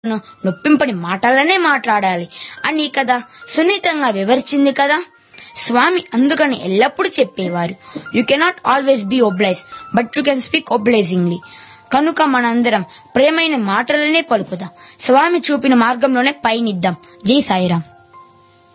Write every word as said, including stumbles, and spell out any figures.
నొప్పింపని మాటలనే మాట్లాడాలి అని కదా సున్నితంగా వివరించింది కదా. స్వామి అందుకని ఎల్లప్పుడూ చెప్పేవారు, you cannot always be oblige but you can speak obligingly. కనుక మనందరం ప్రేమైన మాటలనే పలుకుదాం, స్వామి చూపిన మార్గంలోనే పయనిద్దాం. జై సాయిరాం.